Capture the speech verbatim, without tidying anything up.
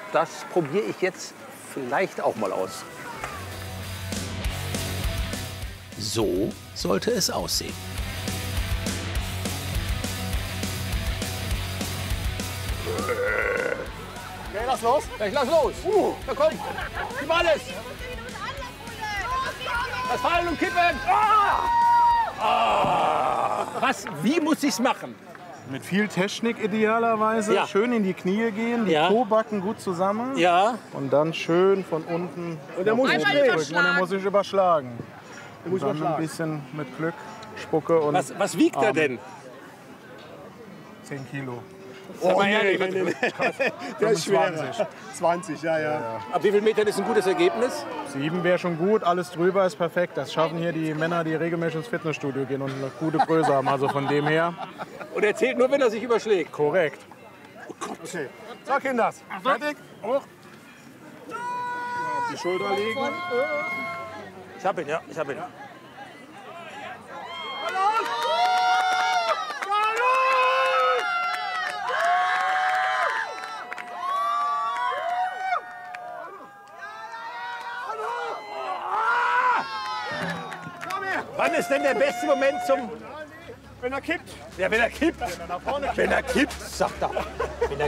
das probiere ich jetzt vielleicht auch mal aus. So sollte es aussehen. Okay, lass los. Ja, ich lass los. Uh, na komm, gib alles. Das Fallen und Kippen. Ah! Ah! Was, wie muss ich's machen? Mit viel Technik idealerweise. Ja. Schön in die Knie gehen, die Ja. Pobacken gut zusammen. Ja. Und dann schön von unten. Und der muss nach sich oben drehen. drücken. Und er muss sich überschlagen. Der muss Und dann ein überschlagen. bisschen mit Glück, Spucke und Was, was wiegt er Arme. denn? zehn Kilo. Sag mal ehrlich, Der ist schwerer. zwanzig, ja, ja. Ab wie vielen Metern ist ein gutes Ergebnis? Sieben wäre schon gut, alles drüber ist perfekt. Das schaffen hier die Männer, die regelmäßig ins Fitnessstudio gehen und eine gute Größe haben. Also von dem her Und er zählt nur, wenn er sich überschlägt. korrekt. Okay. So, Kinders. Fertig? Hoch. Auf die Schulter legen. Ich hab ihn, ja, ich hab ihn. Wann ist denn der beste Moment zum... Wenn er kippt. Ja, wenn er kippt. Wenn er nach vorne kippt. Wenn er kippt, sagt er. Wenn er